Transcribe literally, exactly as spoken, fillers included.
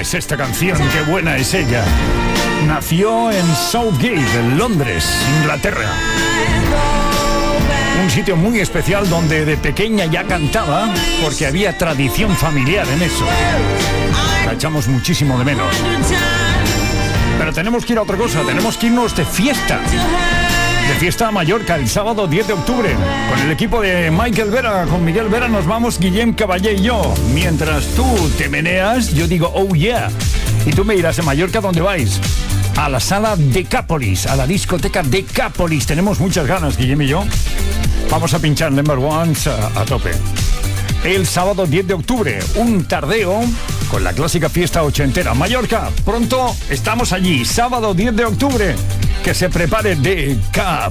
buena es esta canción, qué buena es ella. Nació en Southgate, en Londres, Inglaterra. Un sitio muy especial donde de pequeña ya cantaba porque había tradición familiar en eso. La echamos muchísimo de menos. Pero tenemos que ir a otra cosa, tenemos que irnos de fiesta. De fiesta a Mallorca el sábado diez de octubre. Con el equipo de Michael Vera, con Miguel Vera nos vamos, Guillem Caballé y yo. Mientras tú te meneas, yo digo oh yeah. Y tú me irás a Mallorca, ¿dónde vais? A la sala Decápolis, a la discoteca Decápolis. Tenemos muchas ganas, Guillem y yo. Vamos a pinchar Number Ones a, a tope. El sábado diez de octubre, un tardeo con la clásica fiesta ochentera. Mallorca, pronto estamos allí, sábado diez de octubre. Que se prepare Decápolis.